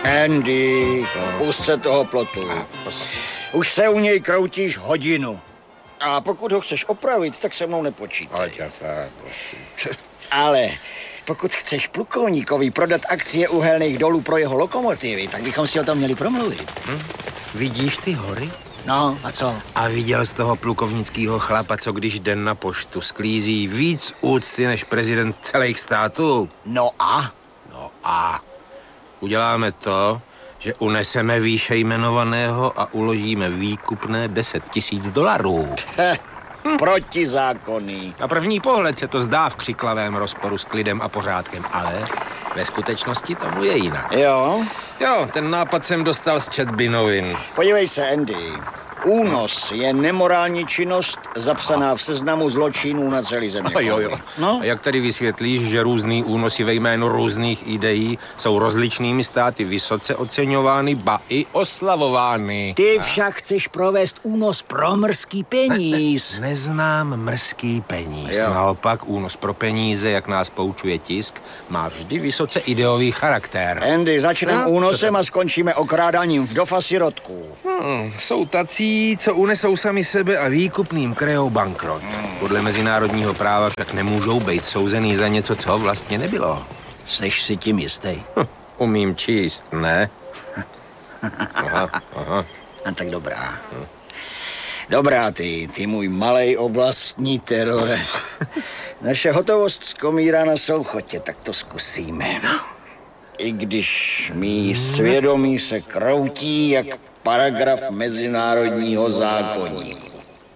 Andy, pust se toho plotu. Už se u něj kroutíš hodinu. A pokud ho chceš opravit, tak se mnou nepočítaj. Ale pokud chceš plukovníkovi prodat akcie uhelných dolů pro jeho lokomotivy, tak bychom si o tom měli promluvit. Vidíš ty hory? No, a co? A viděl z toho plukovnického chlapa, co když den na poštu sklízí víc úcty než prezident celých států? No a? No a uděláme to, že uneseme výše jmenovaného a uložíme výkupné $10 000. Protizákonný. Na první pohled se to zdá v křiklavém rozporu s klidem a pořádkem, ale ve skutečnosti tomu je jinak. Jo? Jo, ten nápad jsem dostal z četby novin. Podívej se, Andy. Únos je nemorální činnost zapsaná v seznamu zločinů na celý zemi. Jo. No? A jak tady vysvětlíš, že různý únosy ve jménu různých ideí jsou rozličnými státy vysoce oceňovány, ba i oslavovány? Ty však chceš provést únos pro mrzký peníz. Neznám mrzký peníz. Jo. Naopak únos pro peníze, jak nás poučuje tisk, má vždy vysoce ideový charakter. Andy, začneme únosem a skončíme okrádáním vdov a sirotků. Jsou tací, co unesou sami sebe a výkupným krejou bankrot. Podle mezinárodního práva však nemůžou být souzený za něco, co vlastně nebylo. Seš si tím jistý? Umím číst, ne? Aha. A tak dobrá. Dobrá ty můj malej oblastní terore. Naše hotovost skomírá na souchotě, tak to zkusíme. I když mý svědomí se kroutí jak paragraf mezinárodního zákoníku.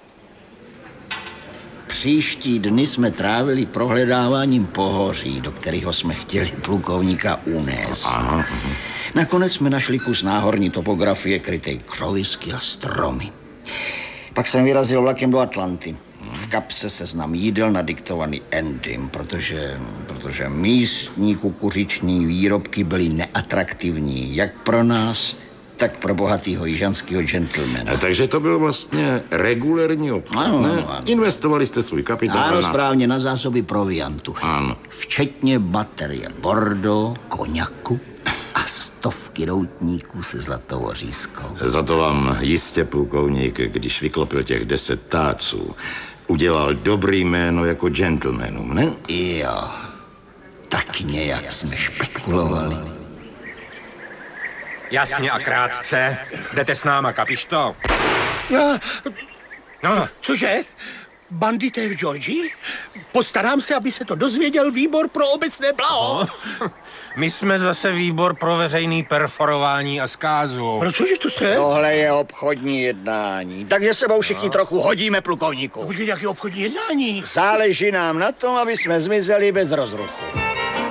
Příští dny jsme trávili prohledáváním pohoří, do kterého jsme chtěli plukovníka unést. Aha. Nakonec jsme našli kus náhorní topografie krytej křovisky a stromy. Pak jsem vyrazil vlakem do Atlanty. V kapse seznam jídel nadiktovaný Andym, protože místní kukuřiční výrobky byly neatraktivní jak pro nás, tak pro bohatýho jižanského gentlemana. Takže to byl vlastně regulérní obchod, Ano, ne? ano. Investovali jste svůj kapitál Ano, na... správně, na zásoby proviantu. Ano. Včetně baterie Bordeaux, koněku a stovky doutníků se zlatou řízkou. Za to vám jistě plukovník, když vyklopil těch 10 táců, udělal dobrý jméno jako gentlemanům, ne? Jo, tak nějak jsme špekulovali. Jasně a krátce. Jdete s náma, kapiš to? No. Cože? Bandité v Georgii? Postarám se, aby se to dozvěděl výbor pro obecné blaho. My jsme zase výbor pro veřejný perforování a zkázu. Cože to se? Tohle je obchodní jednání, takže sebou všichni trochu hodíme plukovníku. Bude nějaké obchodní jednání. Záleží nám na tom, aby jsme zmizeli bez rozruchu.